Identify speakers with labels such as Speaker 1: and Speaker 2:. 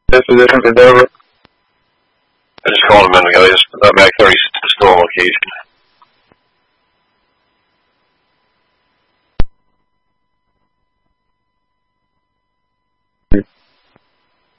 Speaker 1: This position for Dover.
Speaker 2: I just called him in. We got his back 36 to normal location.